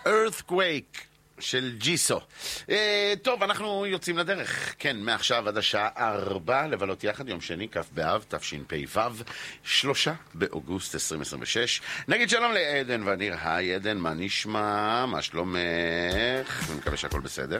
Earthquake של ג'יסו. טוב, אנחנו יוצאים לדרך. כן, מעכשיו עד השעה 4 לבלות יחד, יום שני, כ' באב, תשפ"ו, 3 באוגוסט 2026. נגיד שלום לעדן וניר. היי עדן, מה נשמע? מה שלומך? אני מקווה שהכל בסדר.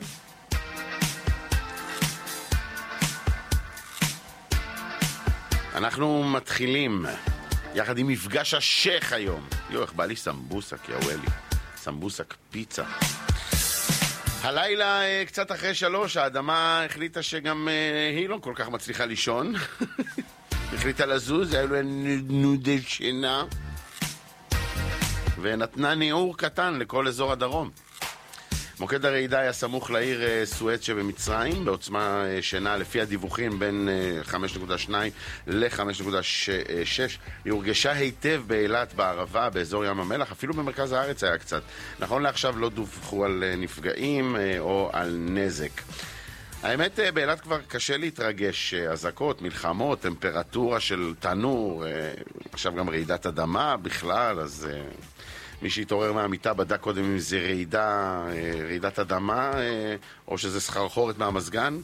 אנחנו מתחילים יחד עם מפגש השייך היום. איך בא לי סמבוסק, יאוולי. סמבוסק פיצה. הלילה קצת אחרי 3 האדמה החליטה שגם היא לא כל כך מצליחה לישון. החליטה לזוז, היה לו נודי שינה, ונתנה ניעור קטן לכל אזור הדרום. מוקד הרעידה היה סמוך לעיר סואץ שבמצרים, בעוצמה שינה לפי הדיווחים בין 5.2 ל-5.6. היא הורגשה היטב באילת, בערבה, באזור ים המלח, אפילו במרכז הארץ היה קצת. נכון לעכשיו לא דווחו על נפגעים או על נזק. האמת, באילת כבר קשה להתרגש, אזעקות, מלחמות, טמפרטורה של תנור, עכשיו גם רעידת אדמה בכלל, אז מי שהתעורר מהמיטה בדק קודם אם זה רעידת אדמה או שזה סחרחורת מהמזגן.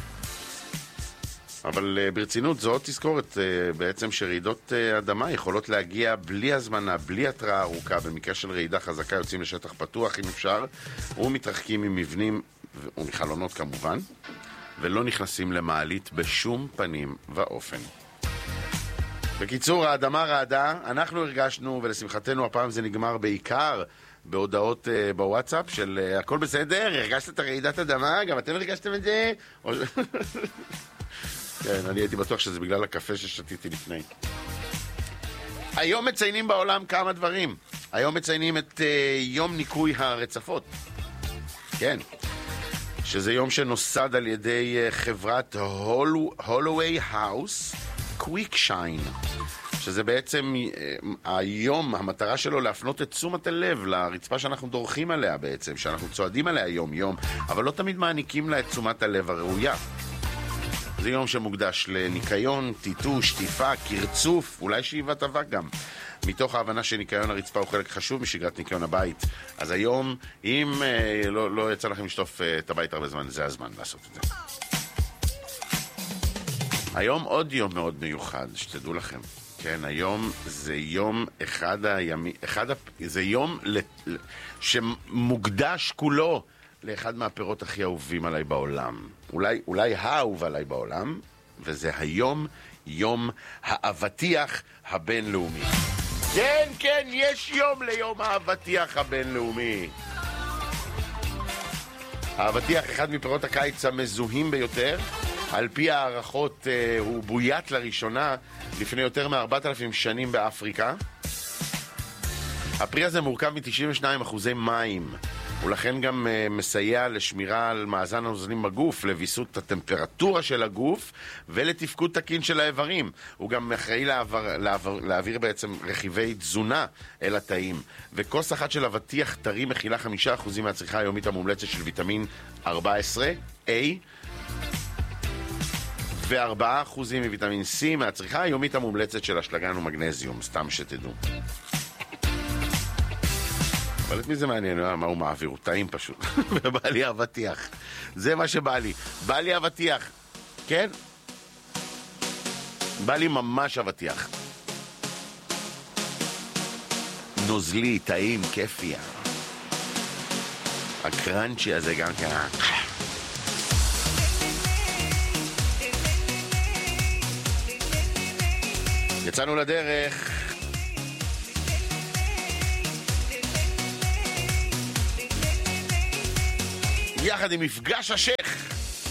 אבל ברצינות זאת תזכורת בעצם שרעידות אדמה יכולות להגיע בלי הזמנה, בלי התראה ארוכה. במקרה של רעידה חזקה יוצאים לשטח פתוח אם אפשר, ומתרחקים ממבנים ומחלונות כמובן, ולא נכנסים למעלית בשום פנים ואופן. בקיצור, האדמה רעדה, אנחנו הרגשנו, ולשמחתנו הפעם זה נגמר בעיקר בהודעות בוואטסאפ של הכל בסדר, הרגשת את הרעידת אדמה, גם אתם הרגשתם את זה? כן, אני הייתי בטוח שזה בגלל הקפה ששתיתי לפני. היום מציינים בעולם כמה דברים. היום מציינים את יום ניקוי הרצפות. כן. שזה יום שנוסד על ידי חברת הולווי האוס קוויק שיין, שזה בעצם היום, המטרה שלו להפנות את תשומת הלב לרצפה שאנחנו דורכים עליה בעצם, שאנחנו צועדים עליה יום-יום, אבל לא תמיד מעניקים לה את תשומת הלב הראויה. זה יום שמוקדש לניקיון, טיטוש, שטיפה, קרצוף, אולי שאיבת אבק גם. מתוך ההבנה שניקיון הרצפה הוא חלק חשוב משגרת ניקיון הבית. אז היום, אם לא יצא לכם לשטוף את הבית הרבה זמן, זה הזמן לעשות את זה. היום עוד יום מאוד מיוחד, שתדעו לכם. כן, היום זה יום זה יום שמוקדש כולו לאחד מהפירות הכי אהובים עליי בעולם. אולי האהוב עליי בעולם, וזה היום, יום האבטיח הבינלאומי. כן, כן, יש יום ליום האבטיח הבינלאומי. האבטיח אחד מפירות הקיץ המזוהים ביותר. על פי הערכות הוא בוית לראשונה לפני יותר מ-4,000 שנים באפריקה. הפרי הזה מורכב מ-92% מים, ולכן גם מסייע לשמירה על מאזן הנוזלים בגוף, לוויסות הטמפרטורה של הגוף ולתפקוד תקין של האיברים. הוא גם אחראי להעביר בעצם רכיבי תזונה אל התאים. וכוס אחת של אבטיח טרי מכילה 5% מהצריכה היומית המומלצת של ויטמין 14, A, ו4% מוויטמין C מהצריכה היומית המומלצת של אשלגן ומגנזיום, סתם שתדעו. אבל את מי זה מעניין? מה הוא מעביר? הוא טעים פשוט. ובא לי אבטיח. זה מה שבא לי. בא לי אבטיח. כן? בא לי ממש אבטיח. נוזלי, טעים, כיפי. הקרנצ'י הזה גם כן. יצאנו לדרך. יחד עם מפגש השייך.